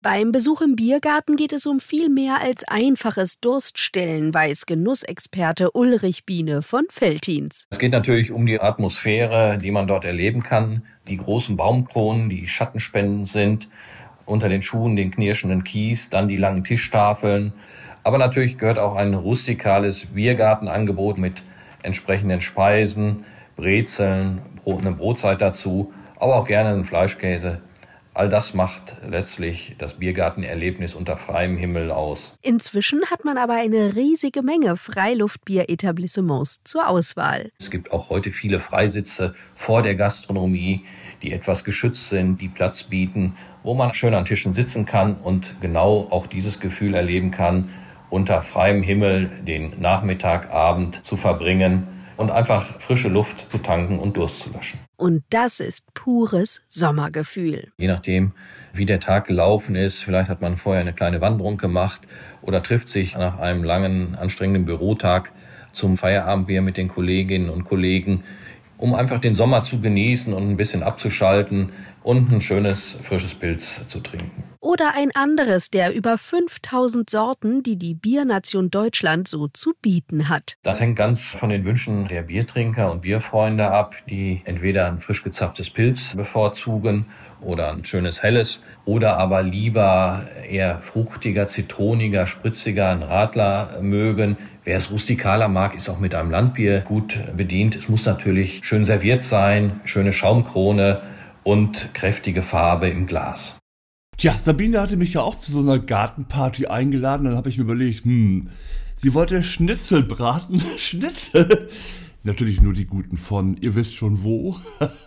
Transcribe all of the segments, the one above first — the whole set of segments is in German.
Beim Besuch im Biergarten geht es um viel mehr als einfaches Durststillen, weiß Genussexperte Ulrich Biene von Veltins. Es geht natürlich um die Atmosphäre, die man dort erleben kann. Die großen Baumkronen, die schattenspendend sind, unter den Schuhen den knirschenden Kies, dann die langen Tischtafeln. Aber natürlich gehört auch ein rustikales Biergartenangebot mit entsprechenden Speisen, Brezeln, eine Brotzeit dazu, aber auch gerne einen Fleischkäse. All das macht letztlich das Biergartenerlebnis unter freiem Himmel aus. Inzwischen hat man aber eine riesige Menge Freiluftbier-Etablissements zur Auswahl. Es gibt auch heute viele Freisitze vor der Gastronomie, die etwas geschützt sind, die Platz bieten, wo man schön an Tischen sitzen kann und genau auch dieses Gefühl erleben kann, unter freiem Himmel den Nachmittag, Abend zu verbringen und einfach frische Luft zu tanken und Durst zu löschen. Und das ist pures Sommergefühl. Je nachdem, wie der Tag gelaufen ist, vielleicht hat man vorher eine kleine Wanderung gemacht oder trifft sich nach einem langen, anstrengenden Bürotag zum Feierabendbier mit den Kolleginnen und Kollegen, um einfach den Sommer zu genießen und ein bisschen abzuschalten und ein schönes, frisches Pilz zu trinken. Oder ein anderes der über 5000 Sorten, die die Biernation Deutschland so zu bieten hat. Das hängt ganz von den Wünschen der Biertrinker und Bierfreunde ab, die entweder ein frisch gezapftes Pilz bevorzugen oder ein schönes helles oder aber lieber eher fruchtiger, zitroniger, spritziger, ein Radler mögen. Wer es rustikaler mag, ist auch mit einem Landbier gut bedient. Es muss natürlich schön serviert sein, schöne Schaumkrone und kräftige Farbe im Glas. Tja, Sabine hatte mich ja auch zu so einer Gartenparty eingeladen. Dann habe ich mir überlegt, sie wollte Schnitzel braten. Schnitzel? Natürlich nur die guten von, ihr wisst schon wo.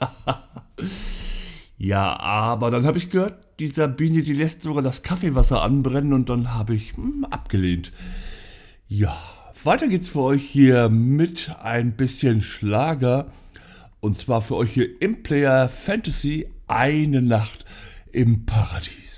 Ja, aber dann habe ich gehört, die Sabine, die lässt sogar das Kaffeewasser anbrennen und dann habe ich abgelehnt. Ja, weiter geht's für euch hier mit ein bisschen Schlager. Und zwar für euch hier im Player Fantasy eine Nacht im Paradies.